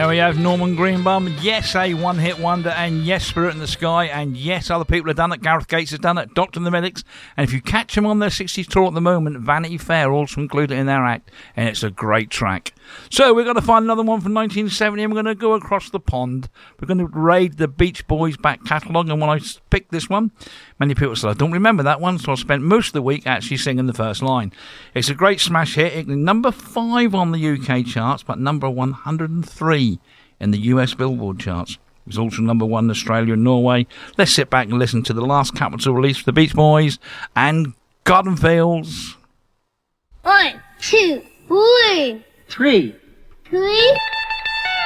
There we have Norman Greenbaum. Yes, a one-hit wonder, and yes, Spirit in the Sky, and yes, other people have done it. Gareth Gates has done it, Doctor and the Medics, and if you catch them on their 60s tour at the moment, Vanity Fair also included in their act, and it's a great track. So we're going to find another one from 1970, and we're going to go across the pond. We're going to raid the Beach Boys back catalogue, and when I picked this one, many people said, I don't remember that one, so I spent most of the week actually singing the first line. It's a great smash hit. It number 5 on the UK charts, but number 103 in the US Billboard charts. It was also number 1 in Australia and Norway. Let's sit back and listen to the last Capitol release for the Beach Boys and Garden Fields. 1, 2, 3. 3. 3.